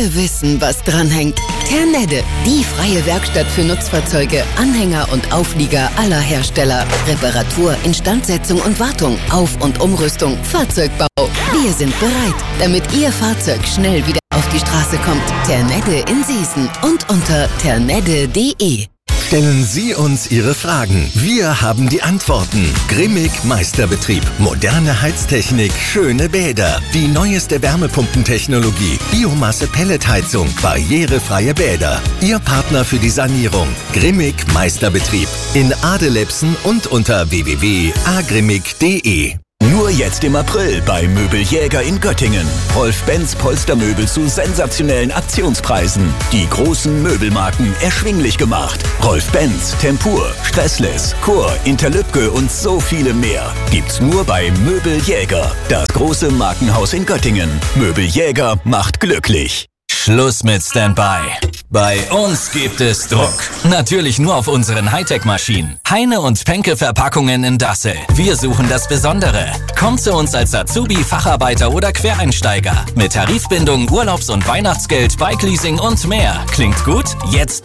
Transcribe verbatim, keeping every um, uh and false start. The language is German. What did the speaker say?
Wir wissen, was dranhängt. Ternedde, die freie Werkstatt für Nutzfahrzeuge, Anhänger und Auflieger aller Hersteller. Reparatur, Instandsetzung und Wartung, Auf- und Umrüstung, Fahrzeugbau. Wir sind bereit, damit Ihr Fahrzeug schnell wieder auf die Straße kommt. Ternedde in Seesen und unter ternedde punkt de. Stellen Sie uns Ihre Fragen. Wir haben die Antworten. Grimmig Meisterbetrieb. Moderne Heiztechnik, schöne Bäder. Die neueste Wärmepumpentechnologie. Biomasse-Pelletheizung. Barrierefreie Bäder. Ihr Partner für die Sanierung. Grimmig Meisterbetrieb. In Adelebsen und unter w w w punkt a grimmig punkt de. Nur jetzt im April bei Möbeljäger in Göttingen. Rolf Benz Polstermöbel zu sensationellen Aktionspreisen. Die großen Möbelmarken erschwinglich gemacht. Rolf Benz, Tempur, Stressless, Chor, Interlübke und so viele mehr. Gibt's nur bei Möbeljäger. Das große Markenhaus in Göttingen. Möbeljäger macht glücklich. Schluss mit Standby. Bei uns gibt es Druck. Natürlich nur auf unseren Hightech-Maschinen. Heine und Penke Verpackungen in Dassel. Wir suchen das Besondere. Kommt zu uns als Azubi, Facharbeiter oder Quereinsteiger. Mit Tarifbindung, Urlaubs- und Weihnachtsgeld, Bike-Leasing und mehr. Klingt gut? Jetzt